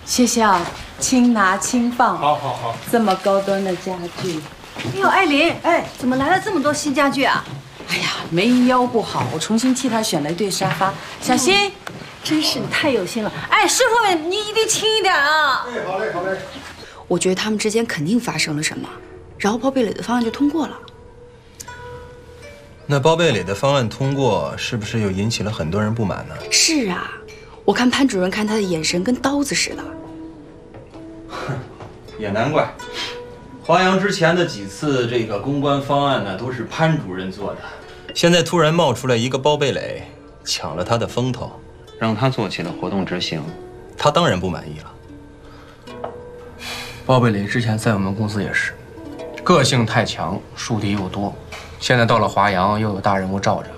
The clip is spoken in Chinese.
谢谢啊，轻拿轻放。 好好好， 这么高端的家具。 哎呦，艾琳，哎，怎么来了这么多新家具啊？ 哎呀，梅姨腰不好，我重新替她选了一对沙发。小心， 真是你太有心了。哎，师傅们，你一定轻一点啊。 哎，好嘞好嘞。 我觉得他们之间肯定发生了什么，然后包贝磊的方案就通过了。 那包贝磊的方案通过，是不是又引起了很多人不满呢？ 是啊，我看潘主任看他的眼神跟刀子似的。 也难怪，华阳之前的几次这个公关方案呢，都是潘主任做的。现在突然冒出来一个包贝磊，抢了他的风头，让他做起了活动执行，他当然不满意了。 包贝磊之前在我们公司也是，个性太强，树敌又多。现在到了华阳，又有大人物罩着，